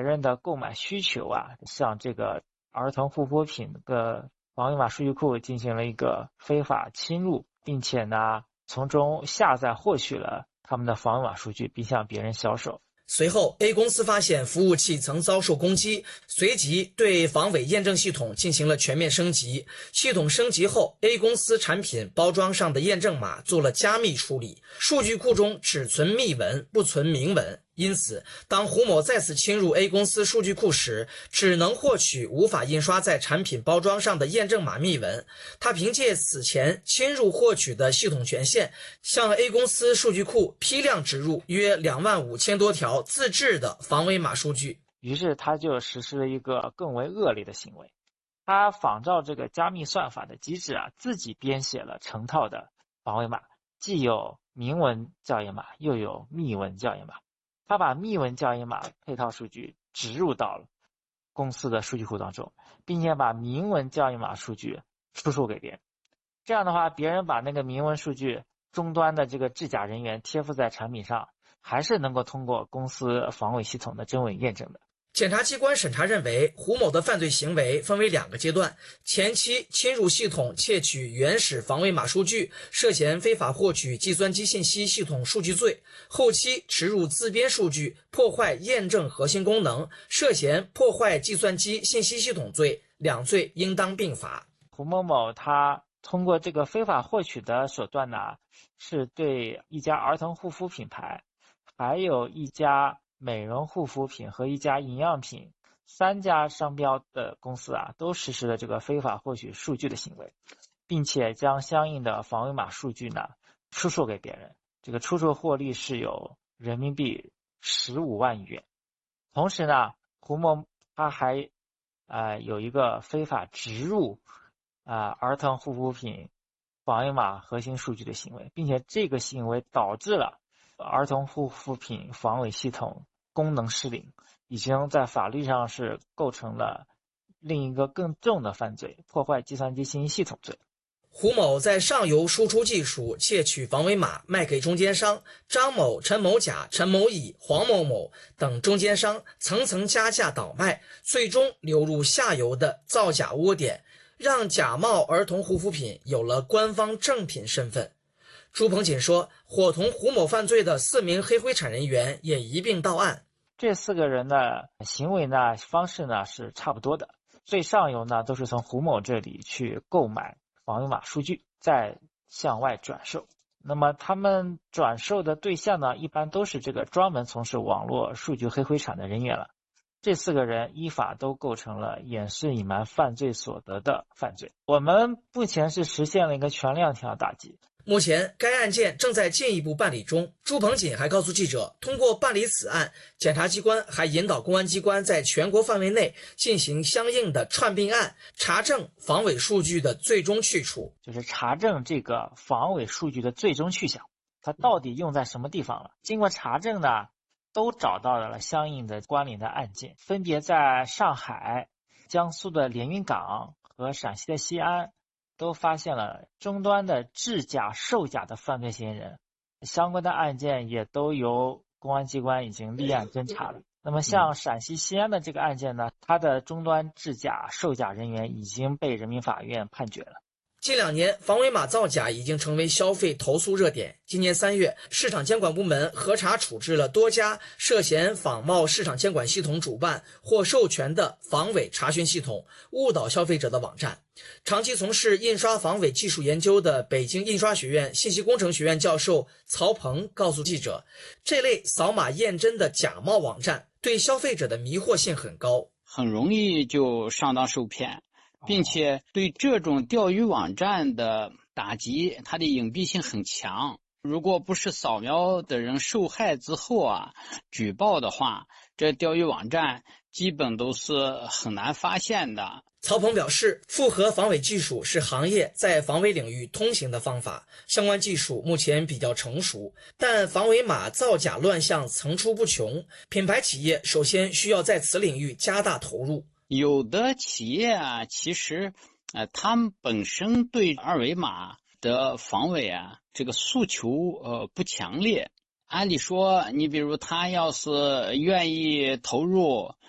人的购买需求啊，向这个儿童护肤品的防伪码数据库进行了一个非法侵入，并且呢，从中下载获取了他们的防伪码数据，并向别人销售。 随后 A 公司发现服务器曾遭受攻击，随即对防伪验证系统进行了全面升级。系统升级后， A 公司产品包装上的验证码做了加密处理，数据库中只存密文不存明文，因此当胡某再次侵入 A 公司数据库时，只能获取无法印刷在产品包装上的验证码密文。他凭借此前侵入获取的系统权限，向 A 公司数据库批量植入约25000多条自制的防伪码数据。 于是他就实施了一个更为恶劣的行为，他仿照这个加密算法的机制啊，自己编写了成套的防伪码，既有明文校验码，又有密文校验码。他把密文校验码配套数据植入到了公司的数据库当中，并且把明文校验码数据出售给别人。这样的话，别人把那个明文数据终端的这个制假人员贴附在产品上，还是能够通过公司防伪系统的真伪验证的。 检察机关审查认为，胡某的犯罪行为分为2个阶段，前期侵入系统窃取原始防伪码数据，涉嫌非法获取计算机信息系统数据罪；后期植入自编数据，破坏验证核心功能，涉嫌破坏计算机信息系统罪，两罪应当并罚。 胡某某他通过这个非法获取的手段呢，是对一家儿童护肤品牌，还有一家美容护肤品和一家营养品3家商标的公司啊，都实施了这个非法获取数据的行为，并且将相应的防伪码数据呢出售给别人，这个出售获利是有人民币15万余元。同时呢，胡某他还有一个非法植入儿童护肤品防伪码核心数据的行为，并且这个行为导致了儿童护肤品防伪系统功能失灵，已经在法律上是构成了另一个更重的犯罪，破坏计算机信息系统罪。 胡某在上游输出技术窃取防伪码卖给中间商张某、陈某甲、陈某乙、黄某某等中间商，层层加价倒卖，最终流入下游的造假窝点，让假冒儿童护肤品有了官方正品身份。朱鹏锦说，伙同胡某犯罪的4名黑灰产人员也一并到案。 这4个人的行为呢，方式呢是差不多的。最上游呢，都是从胡某这里去购买防伪码数据，再向外转售。那么他们转售的对象呢，一般都是这个专门从事网络数据黑灰产的人员了。这4个人依法都构成了掩饰隐瞒犯罪所得的犯罪。我们目前是实现了一个全链条打击。 目前该案件正在进一步办理中。朱鹏锦还告诉记者，通过办理此案，检察机关还引导公安机关在全国范围内进行相应的串并案，查证防伪数据的最终去处， 就是查证这个防伪数据的最终去向，它到底用在什么地方了。经过查证呢，都找到了相应的关联的案件，分别在上海、江苏的连云港和陕西的西安都发现了终端的制假售假的犯罪嫌疑人，相关的案件也都由公安机关已经立案侦查了。那么像陕西西安的这个案件呢，它的终端制假售假人员已经被人民法院判决了。 近2年，防伪码造假已经成为消费投诉热点。今年3月，市场监管部门核查处置了多家涉嫌仿冒市场监管系统主办或授权的防伪查询系统，误导消费者的网站。长期从事印刷防伪技术研究的北京印刷学院信息工程学院教授曹鹏告诉记者，这类扫码验真的假冒网站对消费者的迷惑性很高， 很容易就上当受骗，并且对这种钓鱼网站的打击，它的隐蔽性很强。如果不是扫描的人受害之后举报的话，这钓鱼网站基本都是很难发现的。 曹鹏表示，复合防伪技术是行业在防伪领域通行的方法，相关技术目前比较成熟，但防伪码造假乱象层出不穷，品牌企业首先需要在此领域加大投入。 有的企业其实他们本身对二维码的防伪这个诉求不强烈。按理说，你比如他要是愿意投入